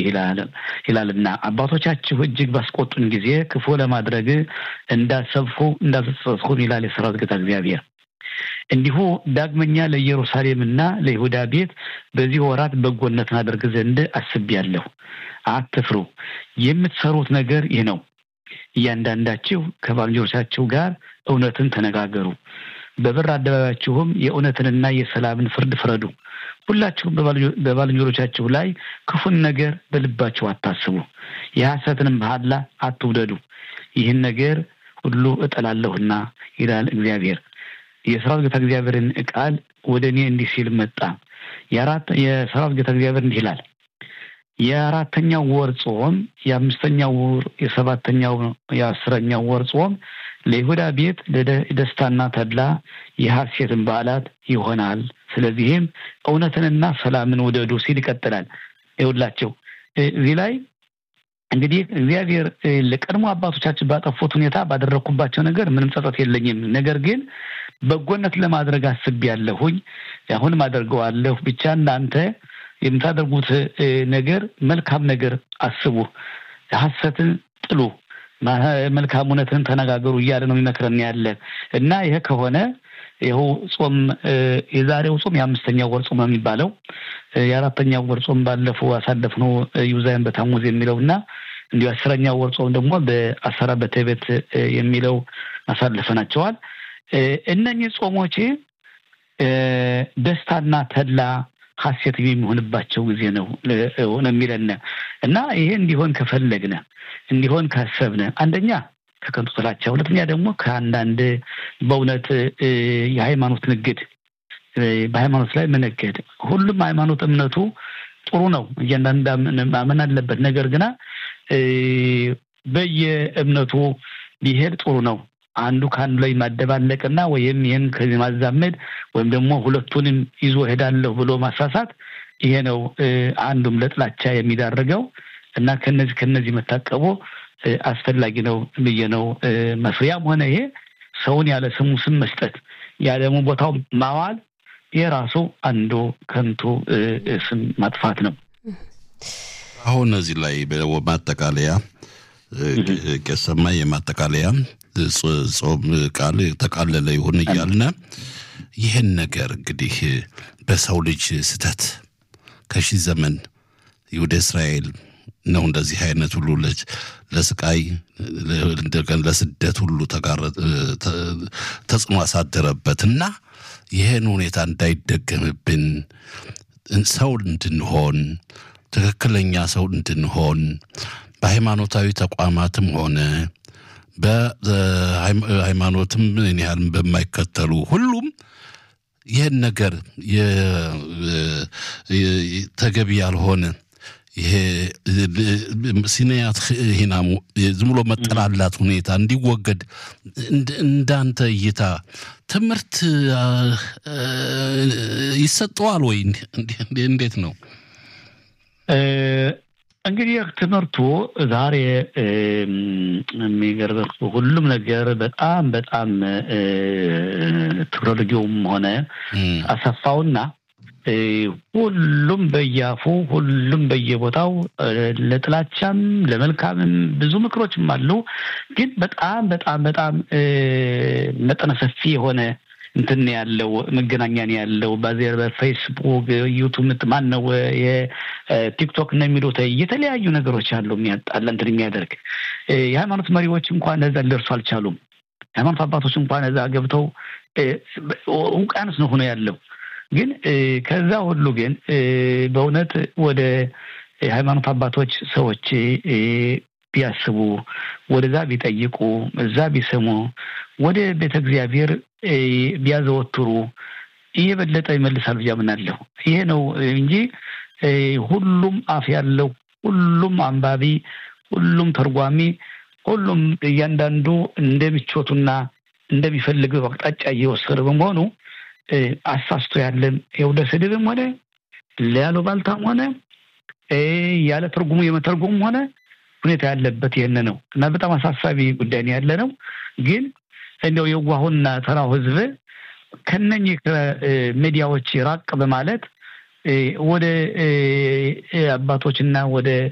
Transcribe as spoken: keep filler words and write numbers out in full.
እንዲህ ይላል ይላልና አባቶቻችሁ እጅግ ባስቆጡን ጊዜ ክፉ ለማድረግ እንዳሰብኩ እንዳልተጸጸትኩ ይላል የሰራዊት ጌታ እግዚአብሔር። እንዲሁ ዳግመኛ ለኢየሩሳሌምና ለይሁዳ ቤት በዚህ ወራት በጎነትን አደርግ ዘንድ አስቤያለሁ። አትፍሩ፣ የምትሰሩት ነገር ይህ ነው። እያንዳንዳችሁ ከባልንጀሮቻችሁ ጋር እውነትን ተነጋገሩ፣ በበር አደባባያችሁም የእውነትንና የሰላምን ፍርድ ፍረዱ። ሁላችሁም በባልንጀሮቻችሁ ላይ ክፉን ነገር በልባችሁ አታስቡ፣ የሐሰትንም መሐላ አትውደዱ። ይህን ነገር ሁሉ እጠላለሁና ይላል እግዚአብሔር። የሰራዊት ጌታ እግዚአብሔርን ቃል ወደ እኔ እንዲህ ሲል መጣ። የአራት የሰራዊት ጌታ እግዚአብሔር እንዲህ ይላል። የአራተኛው ወር ጾም፣ የአምስተኛው ወር፣ የሰባተኛው፣ የአስረኛው ወር ጾም ለይሁዳ ቤት ለደስታና ተድላ የሐሴትን በዓላት ይሆናል። ስለዚህም እውነትንና ሰላምን ውደዱ ሲል ይቀጥላል። ይኸውላችሁ እዚህ ላይ እንግዲህ እግዚአብሔር ለቀድሞ አባቶቻችን ባጠፉት ሁኔታ ባደረኩባቸው ነገር ምንም ጸጸት የለኝም። ነገር ግን በጎነት ለማድረግ አስቤያለሁኝ፣ አሁንም አደርገዋለሁ። ብቻ እናንተ የምታደርጉት ነገር መልካም ነገር አስቡ፣ ሐሰትን ጥሉ፣ መልካም እውነትን ተነጋገሩ እያለ ነው የሚመክረን ያለ እና ይሄ ከሆነ ይኸው ጾም የዛሬው ጾም የአምስተኛው ወር ጾም የሚባለው የአራተኛው ወር ጾም ባለፈው አሳለፍነው ዩዛይን በታሙዝ የሚለውና እንዲሁ አስረኛው ወር ጾም ደግሞ በአስራ በተቤት የሚለው አሳልፈናቸዋል። እነኚህ ጾሞች ደስታና ተድላ ሐሴት የሚሆንባቸው ጊዜ ነው ነው የሚለን እና ይሄ እንዲሆን ከፈለግነ እንዲሆን ካሰብነ አንደኛ ከከንቱ ጥላቻ፣ ሁለተኛ ደግሞ ከአንዳንድ በእውነት የሃይማኖት ንግድ በሃይማኖት ላይ መነገድ። ሁሉም ሃይማኖት እምነቱ ጥሩ ነው፣ እያንዳንዱ ማመን አለበት። ነገር ግን በየእምነቱ ቢሄድ ጥሩ ነው። አንዱ ካንዱ ላይ ማደባለቅና ወይም ይሄን ከዚህ ማዛመድ ወይም ደግሞ ሁለቱንም ይዞ ሄዳለሁ ብሎ ማሳሳት ይሄ ነው አንዱም ለጥላቻ የሚዳርገው እና ከነዚህ ከነዚህ መታቀቦ አስፈላጊ ነው ብዬ ነው መስሪያም ሆነ ይሄ ሰውን ያለ ስሙ ስም መስጠት ያለሙ ቦታው ማዋል የራሱ አንዱ ከንቱ ስም ማጥፋት ነው። አሁን እዚህ ላይ በማጠቃለያ ከሰማይ የማጠቃለያ ጾም ቃል ተቃለለ ይሁን እያልን ይሄን ነገር እንግዲህ በሰው ልጅ ስተት ከሺህ ዘመን ይሁዳ እስራኤል ነው እንደዚህ አይነት ሁሉ ልጅ ለስቃይ እንደገና ለስደት ሁሉ ተጋረጠ ተጽዕኖ አሳደረበትና ይሄን ሁኔታ እንዳይደገምብን ሰው እንድንሆን ትክክለኛ ሰው እንድንሆን በሃይማኖታዊ ተቋማትም ሆነ በሃይማኖትም እኔ ያህልም በማይከተሉ ሁሉም ይሄን ነገር ተገቢ ያልሆነ ይሄ ሲነያት ሂናሙ ዝም ብሎ መጠላላት ሁኔታ እንዲወገድ እንዳንተ እይታ ትምህርት ይሰጠዋል ወይ እንዴት ነው? እንግዲህ ትምህርቱ ዛሬ የሚገርበው ሁሉም ነገር በጣም በጣም ቴክኖሎጂውም ሆነ አሰፋውና ሁሉም በያፉ ሁሉም በየቦታው ለጥላቻም ለመልካምም ብዙ ምክሮችም አሉ። ግን በጣም በጣም በጣም መጠነ ሰፊ የሆነ እንትን ያለው መገናኛ ነው ያለው። በዚያ በፌስቡክ ዩቲዩብ ማን ነው የቲክቶክ ነው የሚሉት የተለያዩ ነገሮች አሉ የሚያጣላ እንትን የሚያደርግ የሃይማኖት መሪዎች እንኳን እዛ ሊደርሱ አልቻሉም። ሃይማኖት አባቶች እንኳን እዛ ገብተው ውቃንስ ነው ሆኖ ያለው። ግን ከዛ ሁሉ ግን በእውነት ወደ ሃይማኖት አባቶች ሰዎች ቢያስቡ ወደዛ ቢጠይቁ እዛ ቢሰሙ ወደ ቤተ እግዚአብሔር ቢያዘወትሩ እየበለጠ ይመልሳል ብዬ አምናለሁ። ይሄ ነው እንጂ ሁሉም አፍ ያለው ሁሉም አንባቢ ሁሉም ተርጓሚ ሁሉም እያንዳንዱ እንደሚቾቱና እንደሚፈልገው አቅጣጫ እየወሰደ በመሆኑ አሳስቶ ያለን የወደ ስድብም ሆነ ለያለው ባልታም ሆነ ያለ ትርጉሙ የመተርጉም ሆነ ሁኔታ ያለበት ይሄን ነው እና በጣም አሳሳቢ ጉዳይ ነው ያለ ነው። ግን እንደው የዋሁና ተራው ህዝብ ከነኚህ ሚዲያዎች ራቅ በማለት ወደ አባቶችና ወደ